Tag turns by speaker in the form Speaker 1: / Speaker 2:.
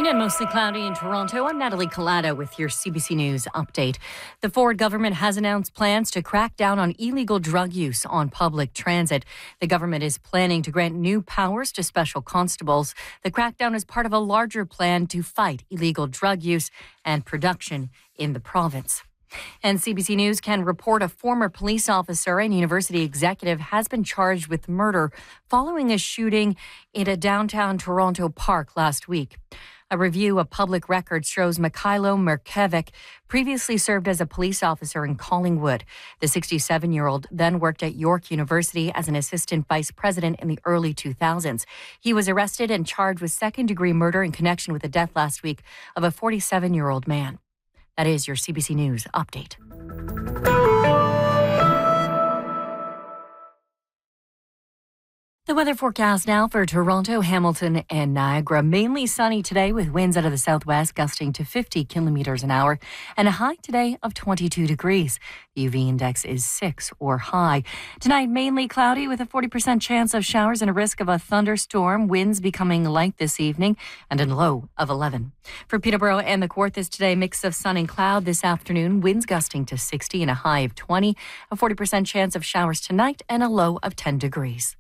Speaker 1: and mostly cloudy in Toronto. I'm Natalie Collada with your CBC News update. The Ford government has announced plans to crack down on illegal drug use on public transit. The government is planning to grant new powers to special constables. The crackdown is part of a larger plan to fight illegal drug use and production in the province. And CBC News can report a former police officer and university executive has been charged with murder following a shooting in a downtown Toronto park last week. A review of public records shows Mikhailo Merkevic previously served as a police officer in Collingwood. The 67-year-old then worked at York University as an assistant vice president in the early 2000s. He was arrested and charged with second-degree murder in connection with the death last week of a 47-year-old man. That is your CBC News update. The weather forecast now for Toronto, Hamilton and Niagara. Mainly sunny today with winds out of the southwest gusting to 50 kilometers an hour and a high today of 22 degrees. The UV index is 6 or high. Tonight, mainly cloudy with a 40% chance of showers and a risk of a thunderstorm. Winds becoming light this evening and a low of 11. For Peterborough and the Kawarthas today, mix of sun and cloud this afternoon. Winds gusting to 60 and a high of 20. A 40% chance of showers tonight and a low of 10 degrees.